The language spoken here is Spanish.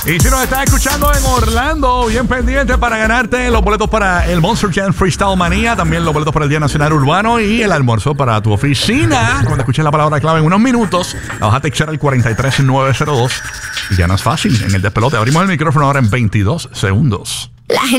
Y si nos estás escuchando en Orlando, bien pendiente para ganarte los boletos para el Monster Jam Freestyle Manía, también los boletos para el Día Nacional Urbano y el almuerzo para tu oficina. Cuando escuches la palabra clave en unos minutos, la vas a textear al 43902 y ya no es fácil. En el despelote abrimos el micrófono ahora en 22 segundos.